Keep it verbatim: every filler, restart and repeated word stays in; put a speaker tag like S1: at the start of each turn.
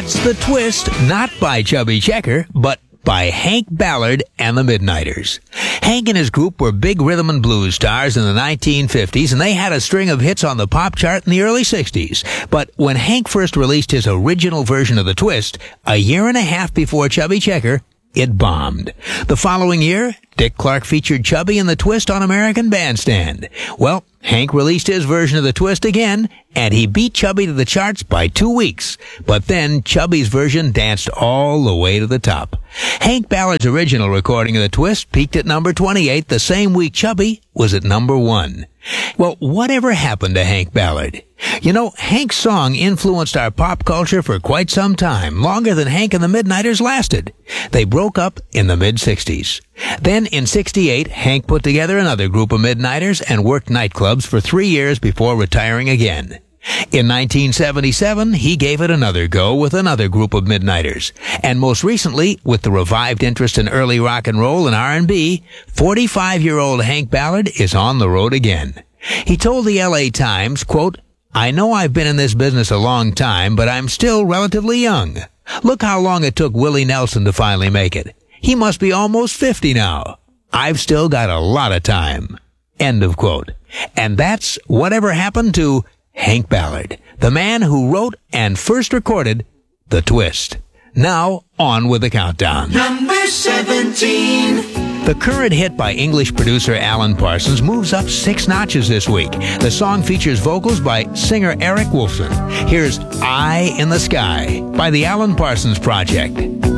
S1: That's The Twist, not by Chubby Checker, but by Hank Ballard and the Midnighters. Hank and his group were big rhythm and blues stars in the nineteen fifties, and they had a string of hits on the pop chart in the early sixties. But when Hank first released his original version of The Twist, a year and a half before Chubby Checker, it bombed. The following year, Dick Clark featured Chubby in The Twist on American Bandstand. Well, Hank released his version of The Twist again, and he beat Chubby to the charts by two weeks. But then Chubby's version danced all the way to the top. Hank Ballard's original recording of The Twist peaked at number twenty-eight the same week Chubby was at number one. Well, whatever happened to Hank Ballard? You know, Hank's song influenced our pop culture for quite some time, longer than Hank and the Midnighters lasted. They broke up in the mid-sixties. Then, in sixty-eight, Hank put together another group of Midnighters and worked nightclubs for three years before retiring again. In nineteen seventy-seven, he gave it another go with another group of Midnighters. And most recently, with the revived interest in early rock and roll and R and B, forty-five-year-old Hank Ballard is on the road again. He told the L A Times, quote, "I know I've been in this business a long time, but I'm still relatively young. Look how long it took Willie Nelson to finally make it. He must be almost fifty now. I've still got a lot of time." End of quote. And that's whatever happened to Hank Ballard, the man who wrote and first recorded The Twist. Now, on with the countdown.
S2: Number seventeen.
S1: The current hit by English producer Alan Parsons moves up six notches this week. The song features vocals by singer Eric Woolfson. Here's Eye in the Sky by the Alan Parsons Project.